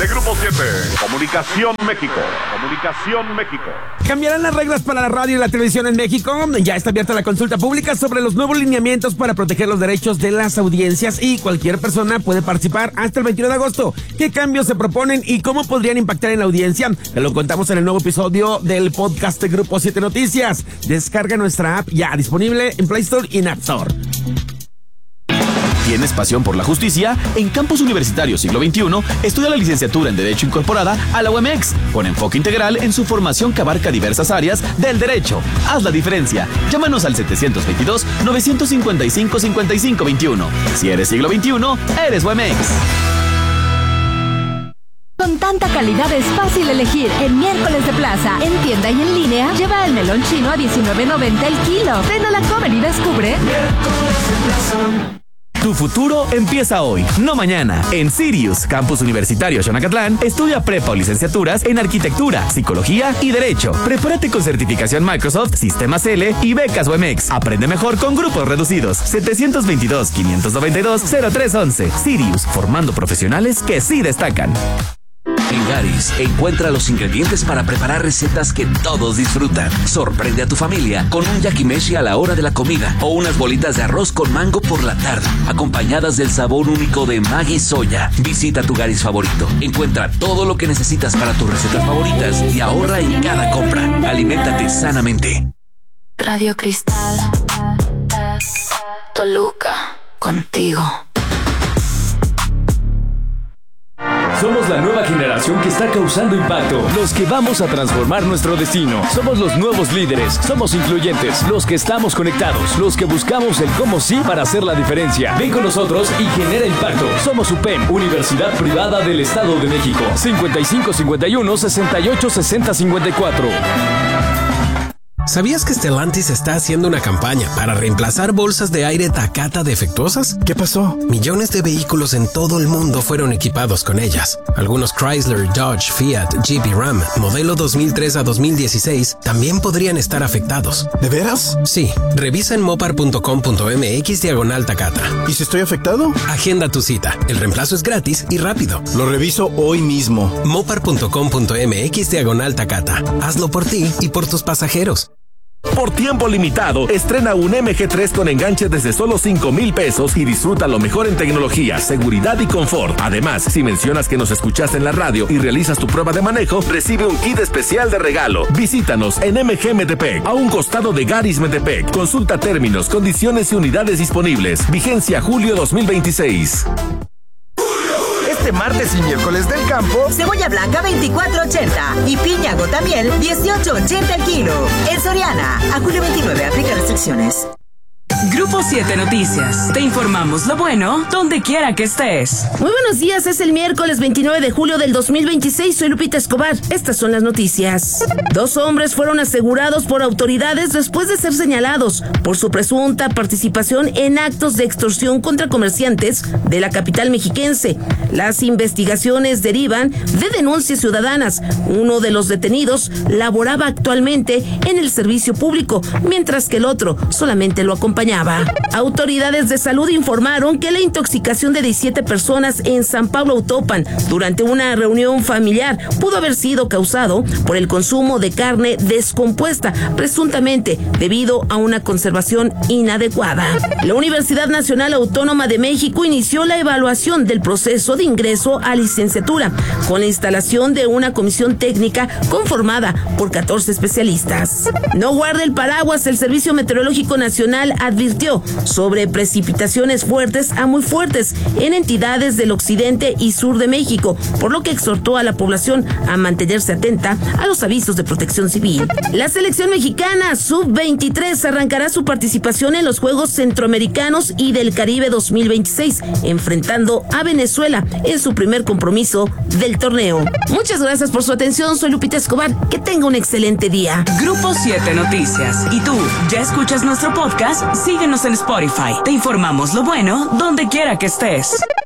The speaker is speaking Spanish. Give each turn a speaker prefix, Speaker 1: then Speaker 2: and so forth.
Speaker 1: De Grupo 7, Comunicación México.
Speaker 2: ¿Cambiarán las reglas para la radio y la televisión en México? Ya está abierta la consulta pública sobre los nuevos lineamientos para proteger los derechos de las audiencias y cualquier persona puede participar hasta el 21 de agosto. ¿Qué cambios se proponen y cómo podrían impactar en la audiencia? Te lo contamos en el nuevo episodio del podcast de Grupo 7 Noticias. Descarga nuestra app ya disponible en Play Store y en App Store.
Speaker 3: ¿Tienes pasión por la justicia? En Campus Universitario Siglo XXI estudia la licenciatura en Derecho incorporada a la UMX, con enfoque integral en su formación que abarca diversas áreas del derecho. Haz la diferencia. Llámanos al 722-955-5521. Si eres Siglo XXI, eres UMX.
Speaker 4: Con tanta calidad es fácil elegir. En Miércoles de Plaza, en tienda y en línea, lleva el melón chino a $19.90 el kilo. Ven a la Comer y descubre Miércoles de Plaza.
Speaker 3: Tu futuro empieza hoy, no mañana. En Sirius, Campus Universitario Xonacatlán, estudia prepa o licenciaturas en Arquitectura, Psicología y Derecho. Prepárate con certificación Microsoft, Sistemas L y becas UMX. Aprende mejor con grupos reducidos. 722-592-0311. Sirius, formando profesionales que sí destacan.
Speaker 5: En Garis, encuentra los ingredientes para preparar recetas que todos disfrutan. Sorprende a tu familia con un yakimeshi a la hora de la comida o unas bolitas de arroz con mango por la tarde, acompañadas del sabor único de Maggi Soya. Visita tu Garis favorito. Encuentra todo lo que necesitas para tus recetas favoritas y ahorra en cada compra. Aliméntate sanamente.
Speaker 6: Radio Cristal, Toluca, contigo.
Speaker 7: Somos la nueva generación que está causando impacto, los que vamos a transformar nuestro destino. Somos los nuevos líderes, somos incluyentes, los que estamos conectados, los que buscamos el cómo sí para hacer la diferencia. Ven con nosotros y genera impacto. Somos UPEM, Universidad Privada del Estado de México. 5551-686054.
Speaker 8: ¿Sabías que Stellantis está haciendo una campaña para reemplazar bolsas de aire Takata defectuosas?
Speaker 9: ¿Qué pasó?
Speaker 8: Millones de vehículos en todo el mundo fueron equipados con ellas. Algunos Chrysler, Dodge, Fiat, Jeep y Ram, modelo 2003 a 2016, también podrían estar afectados.
Speaker 9: ¿De veras?
Speaker 8: Sí. Revisa en mopar.com.mx/Takata.
Speaker 9: ¿Y si estoy afectado?
Speaker 8: Agenda tu cita. El reemplazo es gratis y rápido.
Speaker 9: Lo reviso hoy mismo.
Speaker 8: mopar.com.mx/Takata. Hazlo por ti y por tus pasajeros.
Speaker 3: Por tiempo limitado, estrena un MG3 con enganche desde solo 5,000 pesos y disfruta lo mejor en tecnología, seguridad y confort. Además, si mencionas que nos escuchaste en la radio y realizas tu prueba de manejo, recibe un kit especial de regalo. Visítanos en MG Metepec, a un costado de Garis Metepec. Consulta términos, condiciones y unidades disponibles. Vigencia julio 2026.
Speaker 10: Este martes y miércoles del campo,
Speaker 11: cebolla blanca 24.80 y piña gotamiel 18.80 el kilo. En Soriana, a julio 29, aplica restricciones.
Speaker 12: Grupo 7 Noticias. Te informamos lo bueno donde quiera que estés.
Speaker 13: Muy buenos días, es el miércoles 29 de julio del 2026. Soy Lupita Escobar. Estas son las noticias. 2 hombres fueron asegurados por autoridades después de ser señalados por su presunta participación en actos de extorsión contra comerciantes de la capital mexiquense. Las investigaciones derivan de denuncias ciudadanas. Uno de los detenidos laboraba actualmente en el servicio público, mientras que el otro solamente lo acompañaba. Autoridades de salud informaron que la intoxicación de 17 personas en San Pablo Autopan durante una reunión familiar pudo haber sido causado por el consumo de carne descompuesta, presuntamente debido a una conservación inadecuada. La Universidad Nacional Autónoma de México inició la evaluación del proceso de ingreso a licenciatura con la instalación de una comisión técnica conformada por 14 especialistas. No guarde el paraguas. El Servicio Meteorológico Nacional advirtió sobre precipitaciones fuertes a muy fuertes en entidades del occidente y sur de México, por lo que exhortó a la población a mantenerse atenta a los avisos de protección civil. La selección mexicana sub-23 arrancará su participación en los Juegos Centroamericanos y del Caribe 2026, enfrentando a Venezuela en su primer compromiso del torneo. Muchas gracias por su atención. Soy Lupita Escobar. Que tenga un excelente día.
Speaker 12: Grupo 7 Noticias. ¿Y tú ya escuchas nuestro podcast? Síguenos en Spotify. Te informamos lo bueno donde quiera que estés.